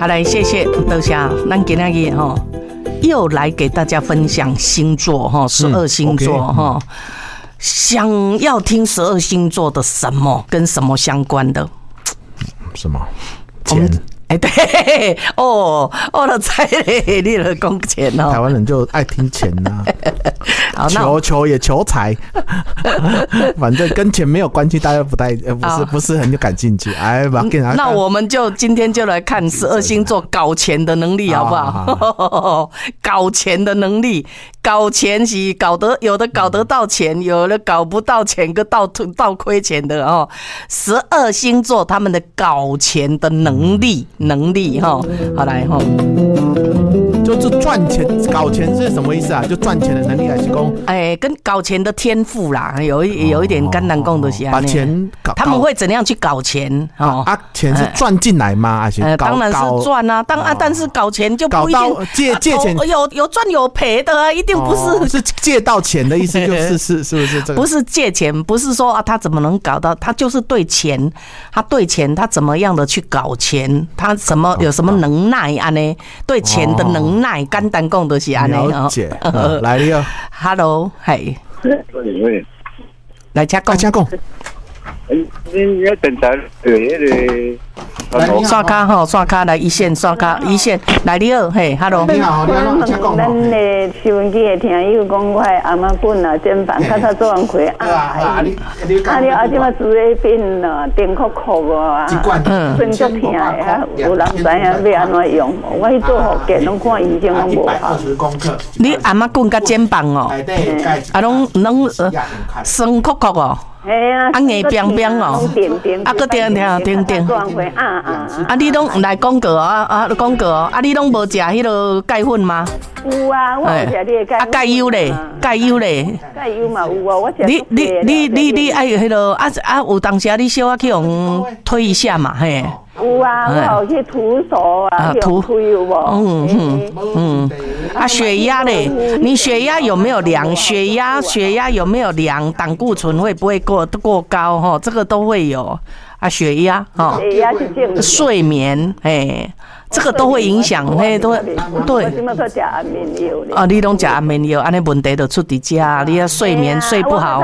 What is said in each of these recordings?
好来，谢谢，多谢。咱今天哈又来给大家分享星座哈，12星座哈。想要听12星座的什么跟什么相关的？ 什么？钱？ 对哦，我都猜嘞，你了讲钱哦。 台湾人就爱听钱呐，求也求财，反正跟钱没有关系，大家不是很有感兴趣。哎， 那我们就今天就来看12星座搞钱的能力，好不好？搞钱的能力，搞钱是有的搞得到钱，有的搞不到钱，个倒亏钱的哦。12星座他们的搞钱的能力哈，好来哈， 就是赚钱搞钱是什么意思啊？就赚钱的能力还是讲？ 跟搞钱的天赋啦，有一点简单讲就是把钱他们会怎样去搞钱？ 钱是赚进来吗？还是当然是赚啊，但是搞钱就不一定借钱有赚有赔的啊，一定不是是借到钱的意思，是不是这个？ 不是借钱，不是说他怎么能搞到，他就是对钱，他怎么样的去搞钱，他有什么能耐啊呢？对钱的能耐，简单讲就是安尼。 了解，来了 ，Hello， 嘿，来请讲。 你要等待刷卡来一线，刷卡一线来你好，嘿 ，Hello， 你好， 咱的收音机的听友讲，我的阿嬷棍啊，肩膀较早做完开你即马煮的变了，电酷酷啊，真足疼的，有人知影要安怎用，我去做福建，拢看医生拢无效。 你阿嬷棍甲肩膀哦，拢酸酷酷哦。硬冰冰哦，搁定，你拢来广告广告你拢无食迄落钙粉吗？ 有啊，我有食你的钙优嘞，钙优嘛有啊，我食。 你爱迄落有当时你小去用推一下嘛，嘿。 有啊，我有去徒手去推有无？ 血压嘞，你血压有没有量？血压有没有量？胆固醇会不会过高？哈，这个都会有。血压哈，睡眠这个都会影响，都会对。你拢食安眠药，安尼问题就出伫遮，你啊睡眠睡不好。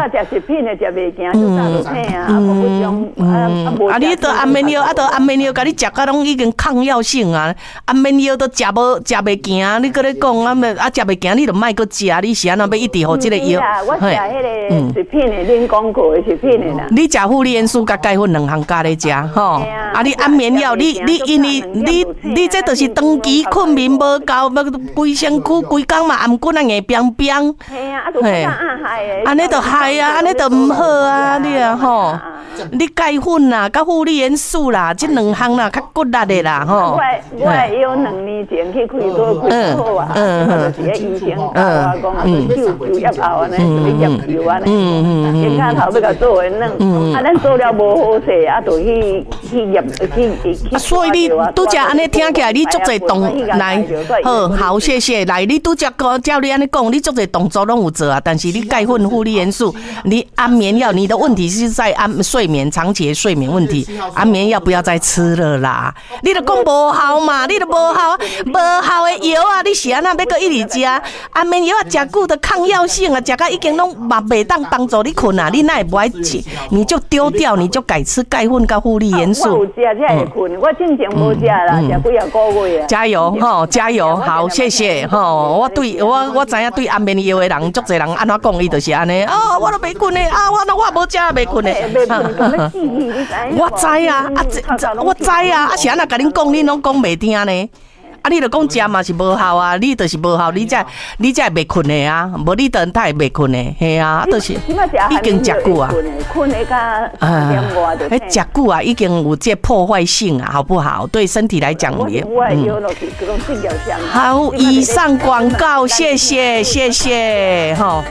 你得安眠药，安眠药，甲你食甲拢已经抗药性啊，安眠药都食袂行，你搁咧讲食袂行，你就莫搁食，你是安怎要一直互这个药？ 我食迄个食品的，恁讲过的食品的啦。你食护理元素甲钙粉两项加咧食，吼。你安眠药，你因为你这就是长期困眠无够，规身躯规工嘛颔棍硬冰冰。安尼就害啊，安尼就唔好啊，你啊吼。你钙粉啦，甲护理元素啦，这两项啦，较骨力的啦，吼。 我有2年前去开刀开好啊，就是个医生教我讲，就要后安尼，就要安尼，肩胛头要甲做的软，咱做了无好势，就去所以你拄则安尼听起来，你足侪动来，好，谢谢。来，你拄则照你安尼讲，你足侪动作拢有做啊，但是你钙粉、护理元素，你安眠药，你的问题是在睡眠，长期的睡眠问题，安眠药不要再吃了啦。你都讲无效嘛，你都无效的药啊，你是安那要搁一直食？安眠药啊，食久的抗药性啊，食到已经拢袂当帮助你困啊，你那也不爱吃，你就丢掉，你就改吃钙粉跟护理元素。 我有食才会困，我进前无食啦，食几啊个月啊。 加油吼，加油，好，谢谢吼。我知影对安眠药的人，足侪人安怎讲，伊就是安尼我都袂困的我无食袂困的。我知啊，我知啊，是安那甲恁讲，恁拢讲袂听呢。你就讲食嘛是无效啊，你就是无效，你才会袂困的啊，无你等他会袂困的，嘿啊，就是已经食久啊， 困的甲3点外就。 食久啊，已经有这破坏性啊，好不好？对身体来讲也。好，以上广告，谢谢，吼。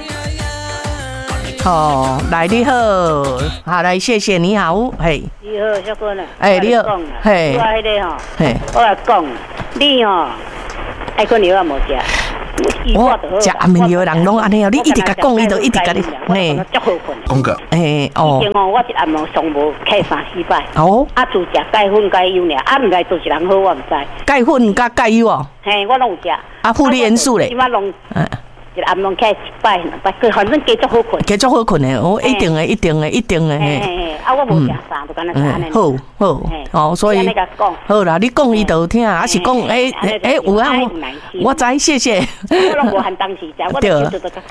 来你好，好来，谢谢你好，嘿。 你好，小哥呢？ 你好，嘿。 我迄个吼，我来讲，你爱困药啊无食？ 食安眠药的人拢安尼哦，你一直甲讲，伊就一直甲你，嘿， 讲个， 哦。 以前我一暗暝上无开3-4摆， 哦， 自食钙粉钙油尔，唔知做一人好我唔知。 钙粉加钙油哦。 嘿，我拢有食。 负离元素咧。 即马拢。一暗暝开1摆，反正加足好困。 加足好困的，哦，一定的，一定的，一定的。 嘿，我无食啥，就干那安尼。 好，哦，所以好啦，你讲伊就听，还是讲有啊，我知，谢谢。 我拢无限当时食，我就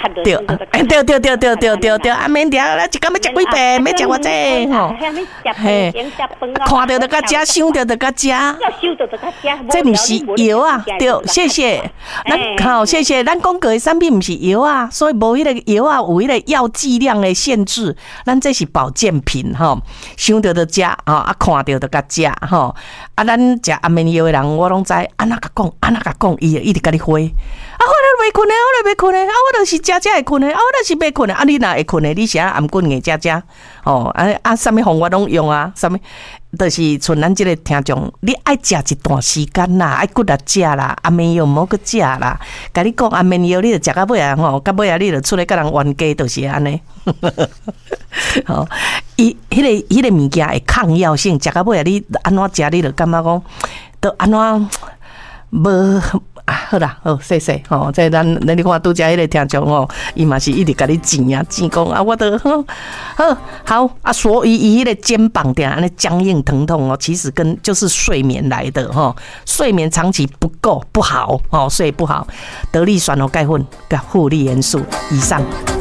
对，啊免掉，咱一工要食几遍，要食偌济吼。 嘿， 看到就甲食，想到就甲食。这毋是药啊，对，谢谢。咱好，谢谢。咱讲过的产品毋是药啊，所以无迄个药啊，有迄个药剂量的限制。咱这是保健品吼，想到就食啊，看到就甲食吼。啊，咱食安眠药的人，我拢知，安那甲讲，伊一直甲你回。啊，我都袂困的，我就是食会困的，我就是袂困的。啊，你若会困的，你是暗棍硬食哦。啥物方法拢用啊？啥物？就是像咱这个听众，你爱食一段时间啦，爱骨力食啦，安眠药毋好去食啦。甲你讲安眠药，你就食到尾啊吼，到尾啊你就出来甲人冤家，就是安尼。哦，迄个物件会抗药性，食到尾啊你安怎食，你就感觉讲，都安怎无。好啦，好，谢谢吼。这咱你看拄则迄个听众吼，伊嘛是一直甲你讲啊，我都好啊。所以伊迄个肩膀顶安尼僵硬疼痛哦，其实跟就是睡眠来的吼，睡眠长期不够不好哦，睡不好，得力酸哦钙粉、负离元素以上。